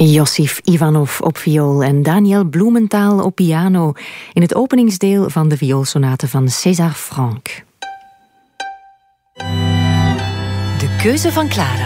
Josif Ivanov op viool en Daniel Blumenthal op piano in het openingsdeel van de vioolsonate van César Franck. De keuze van Clara.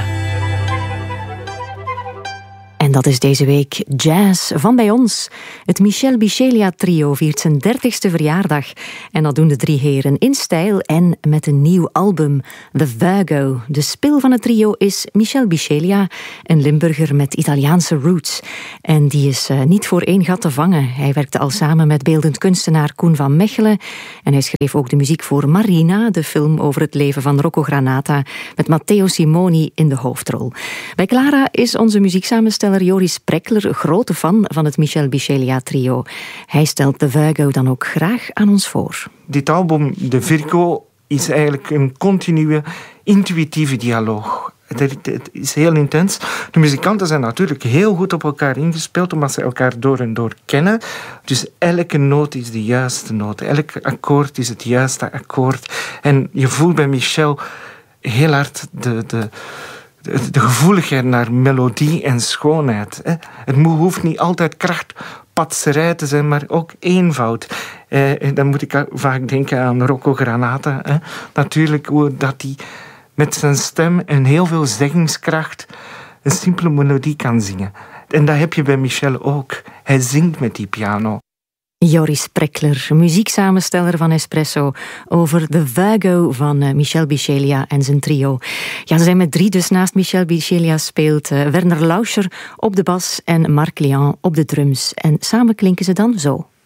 En dat is deze week jazz van bij ons. Het Michel Bichelia trio viert zijn 30ste verjaardag. En dat doen de drie heren in stijl en met een nieuw album, The Virgo. De spil van het trio is Michel Bichelia, een Limburger met Italiaanse roots. En die is niet voor één gat te vangen. Hij werkte al samen met beeldend kunstenaar Koen van Mechelen. En hij schreef ook de muziek voor Marina, de film over het leven van Rocco Granata, met Matteo Simoni in de hoofdrol. Bij Clara is onze muzieksamensteller Joris Preckler grote fan van het Michel Bichelia trio. Hij stelt de Virgo dan ook graag aan ons voor. Dit album, de Virgo, is eigenlijk een continue, intuïtieve dialoog. Het is heel intens. De muzikanten zijn natuurlijk heel goed op elkaar ingespeeld, omdat ze elkaar door en door kennen. Dus elke noot is de juiste noot. Elk akkoord is het juiste akkoord. En je voelt bij Michel heel hard de gevoeligheid naar melodie en schoonheid. Het hoeft niet altijd krachtpatserij te zijn, maar ook eenvoud. Dan moet ik vaak denken aan Rocco Granata. Natuurlijk, hoe dat hij met zijn stem en heel veel zeggingskracht een simpele melodie kan zingen. En dat heb je bij Michel ook. Hij zingt met die piano. Joris Preckler, muzieksamensteller van Espresso, over de Virgo van Michel Bichelia en zijn trio. Ja, ze zijn met drie, dus naast Michel Bichelia speelt Werner Lauscher op de bas en Marc Lian op de drums. En samen klinken ze dan zo.